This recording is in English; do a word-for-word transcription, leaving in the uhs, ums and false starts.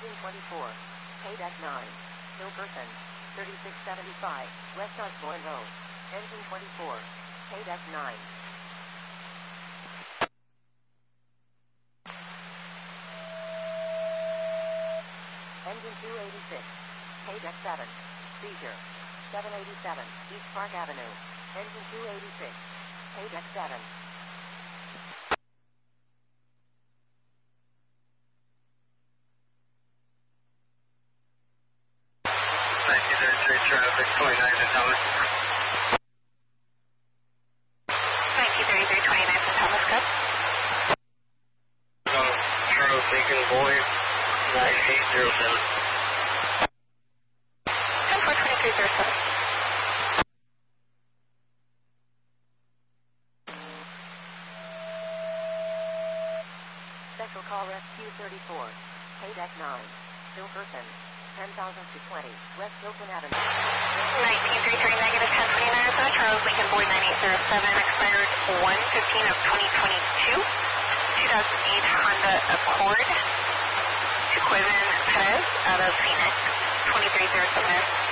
Engine twenty-four. Paydeck nine. Hilkerson. thirty-six seventy-five. West Osborne Road. Engine twenty-four. Paydeck nine. Engine two eighty-six. Paydeck seven. Seizure. seven eighty-seven. East Park Avenue. Engine two eighty-six. Paydeck seven. nineteen thirty-three traffic, twenty-nine to Thomas. nineteen thirty-three, twenty-nine to Thomas, good. No, Charles Lincoln Boy, nine eight zero seven. ten four twenty-three zero seven. Special call Rescue thirty-four. Paydeck nine. Hilkerson. ten thousand to twenty. West Hilton Avenue. nineteen thirty-three, negative ten twenty-nine, so Charles Lincoln Boy nine eight zero seven, expired one fifteen of twenty twenty-two. two thousand eight Honda Accord. To Quivin Perez out of Phoenix. twenty-three zero seven.